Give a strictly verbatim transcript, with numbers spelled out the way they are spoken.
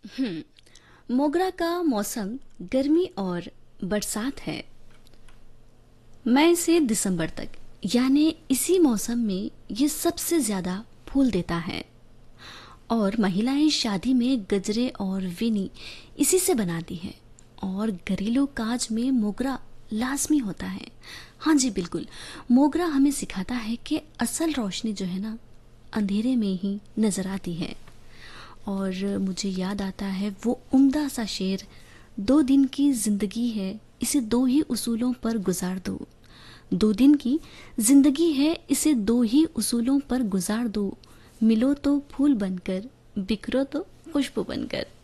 हम्म मोगरा का मौसम गर्मी और बरसात है। मई से दिसंबर तक, यानी इसी मौसम में ये सबसे ज्यादा फूल देता है। और महिलाएं शादी में गजरे और वेनी इसी से बनाती हैं। और घरेलू काज में मोगरा लाजमी होता है। हाँ जी, बिल्कुल। मोगरा हमें सिखाता है कि असल रोशनी जो है ना, अंधेरे में ही नजर आती है। और मुझे याद आता है वो उम्दा सा शेर, दो दिन की जिंदगी है, इसे दो ही उसूलों पर गुजार दो। दो दिन की जिंदगी है, इसे दो ही उसूलों पर गुजार दो। मिलो तो फूल बनकर, बिखरो तो खुशबू बनकर।